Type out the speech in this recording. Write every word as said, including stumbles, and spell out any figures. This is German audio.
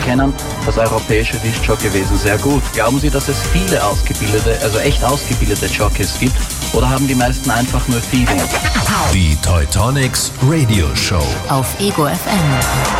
kennen das europäische Diskjockeywesen sehr gut. Glauben Sie, dass es viele ausgebildete, also echt ausgebildete Jockeys gibt? Oder haben die meisten einfach nur Feeling? Die Teutonics Radio Show auf Ego F M.